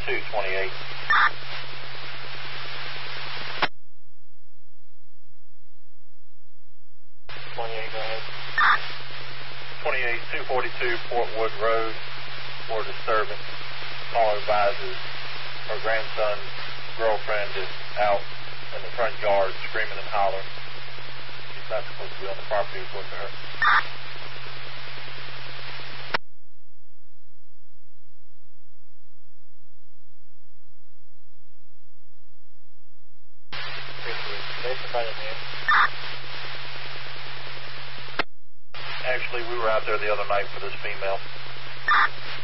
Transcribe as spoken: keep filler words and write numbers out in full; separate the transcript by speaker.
Speaker 1: two twenty-eight. twenty-eight, go ahead. twenty-eight, two forty-two Fort Wood Road for disturbance. Caller advises her grandson's girlfriend is out in the front yard screaming and hollering. She's not supposed to be on the property according to her. Actually, we were out there the other night for this female.